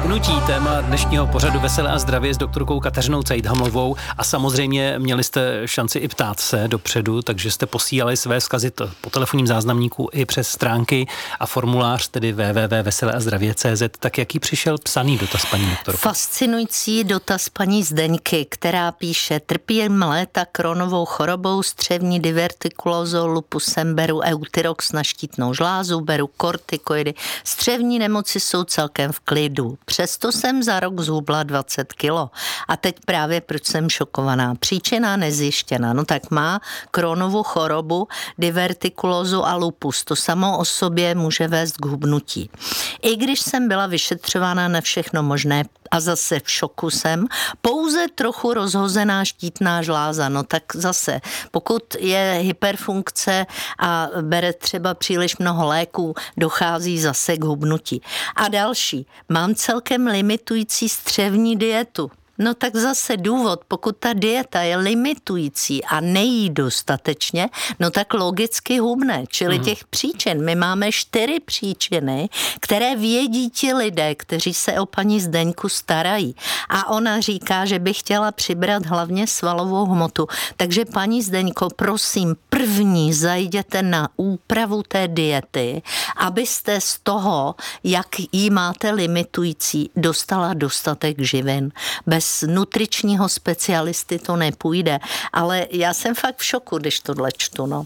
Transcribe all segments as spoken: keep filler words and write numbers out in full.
Hubnutí, téma dnešního pořadu Veselé a zdravě s doktorkou Kateřinou Cejdhamlovou a samozřejmě měli jste šanci i ptát se dopředu, takže jste posílali své vzkazy po telefonním záznamníku i přes stránky a formulář, tedy w w w tečka veselé a zdravě tečka c z. Tak jaký přišel psaný dotaz, paní doktorko? Fascinující dotaz paní Zdeňky, která píše: trpím léta Crohnovou chorobou, střevní divertikulózou, lupusem, beru Euthyrox na štítnou žlázu, beru kortikoidy. Střevní nemoci jsou celkem v klidu. Přesto jsem za rok zhubla dvacet kilo. A teď právě proč jsem šokovaná. Příčina nezjištěna. No tak má Crohnovu chorobu, divertikulózu a lupus. To samo o sobě může vést k hubnutí. I když jsem byla vyšetřována na všechno možné a zase v šoku jsem, pouze trochu rozhozená štítná žláza. No tak zase, pokud je hyperfunkce a bere třeba příliš mnoho léků, dochází zase k hubnutí. A další, mám celkem limitující střevní dietu. No tak zase důvod, pokud ta dieta je limitující a nejí dostatečně, no tak logicky hubne. Čili mm. těch příčin, my máme čtyři příčiny, které vědí ti lidé, kteří se o paní Zdeňku starají. A ona říká, že by chtěla přibrat hlavně svalovou hmotu. Takže paní Zdeňko, prosím, první zajděte na úpravu té diety, abyste z toho, jak jí máte limitující, dostala dostatek živin. Bez nutričního specialisty to nepůjde, ale já jsem fakt v šoku, když tohle čtu, no.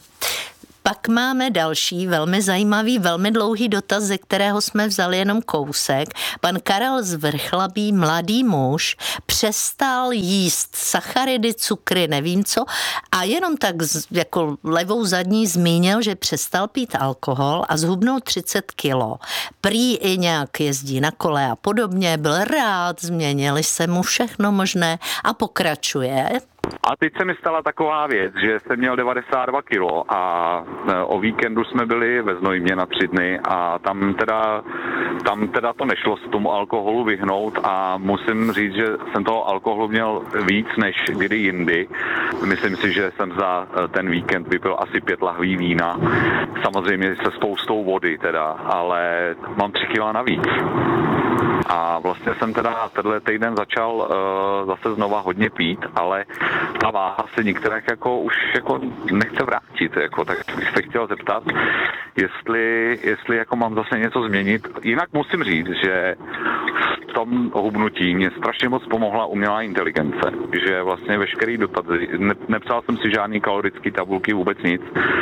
Pak máme další velmi zajímavý, velmi dlouhý dotaz, ze kterého jsme vzali jenom kousek. Pan Karel z Vrchlabí, mladý muž, přestal jíst sacharidy, cukry, nevím co, a jenom tak jako levou zadní zmínil, že přestal pít alkohol a zhubnul třicet kilo. Prý i nějak jezdí na kole a podobně, byl rád, změnili se mu všechno možné a pokračuje. A teď se mi stala taková věc, že jsem měl devadesát dva kilo a o víkendu jsme byli ve Znojmě na tři dny a tam teda, tam teda to nešlo se tomu alkoholu vyhnout a musím říct, že jsem toho alkoholu měl víc než kdy jindy. Myslím si, že jsem za ten víkend vypil asi pět lahví vína, samozřejmě se spoustou vody teda, ale mám tři kila navíc. A vlastně jsem teda tenhle týden začal uh, zase znova hodně pít, ale ta váha se některých jako už jako nechce vrátit, jako, tak bych se chtěl zeptat, jestli, jestli jako mám zase něco změnit. Jinak musím říct, že v tom hubnutí mě strašně moc pomohla umělá inteligence, že vlastně veškerý dotazy, ne, nepsal jsem si žádný kalorický tabulky, vůbec nic,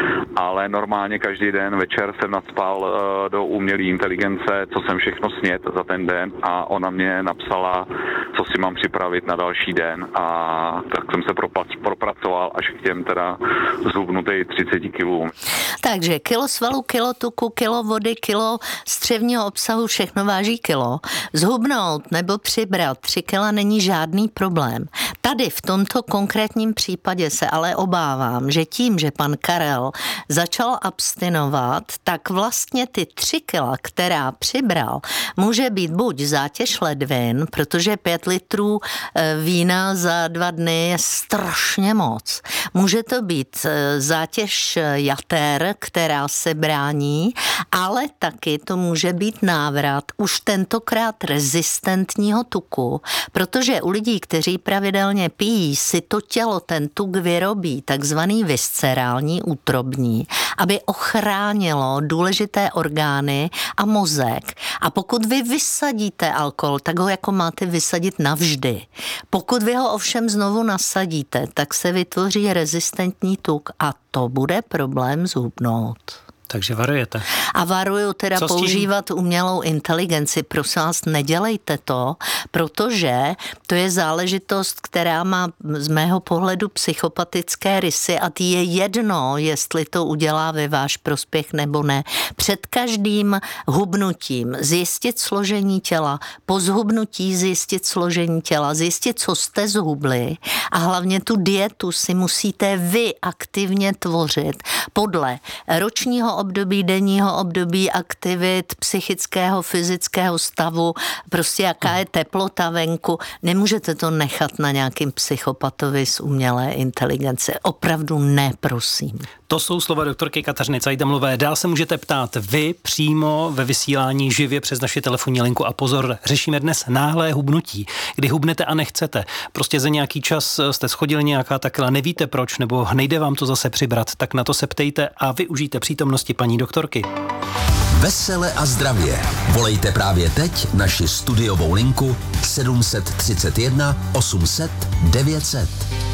ale normálně každý den večer jsem nadspal uh, do umělé inteligence, co jsem všechno snět za ten den a ona mě napsala, co si mám připravit na další den a tak jsem se propracoval až k těm teda zhubnutej třicet kilům. Takže kilo svalu, kilo tuku, kilo vody, kilo střevního obsahu, všechno váží kilo. Zhubnout nebo přibrat tři kila není žádný problém. Tady v tomto konkrétním případě se ale obávám, že tím, že pan Karel začal abstinovat, tak vlastně ty tři kila, která přibral, může být buď zátěž ledvin, protože pět litrů vína za dva dny je strašně moc. Může to být zátěž jater, která se brání, ale taky to může být návrat už tentokrát rezistentního tuku, protože u lidí, kteří pravidelně pijí, si to tělo ten tuk vyrobí, takzvaný viscerální útrobní, aby ochránilo důležité orgány a mozek. A pokud vy vysadíte alkohol, tak ho jako máte vysadit navždy. Pokud vy ho ovšem znovu nasadíte, tak se vytvoří rezistentní tuk a to bude problém zhubnout. Takže varujete. A varuju teda používat umělou inteligenci. Prosím vás, nedělejte to, protože to je záležitost, která má z mého pohledu psychopatické rysy a je jedno, jestli to udělá ve váš prospěch nebo ne. Před každým hubnutím zjistit složení těla, po zhubnutí zjistit složení těla, zjistit, co jste zhubli a hlavně tu dietu si musíte vy aktivně tvořit podle ročního nočního období, denního období, aktivit, psychického, fyzického stavu, prostě jaká je teplota venku. Nemůžete to nechat na nějakým psychopatovi z umělé inteligence. Opravdu ne, prosím. To jsou slova doktorky Kateřiny Cajdamlové. Dál se můžete ptát vy přímo ve vysílání živě přes naši telefonní linku. A pozor, řešíme dnes náhlé hubnutí, kdy hubnete a nechcete. Prostě za nějaký čas jste schodili nějaká takhle, nevíte proč, nebo nejde vám to zase přibrat, tak na to se ptejte a využijte přítomnosti paní doktorky. Vesele a zdravě. Volejte právě teď naši studiovou linku sedm set třicet jedna osm set devět set.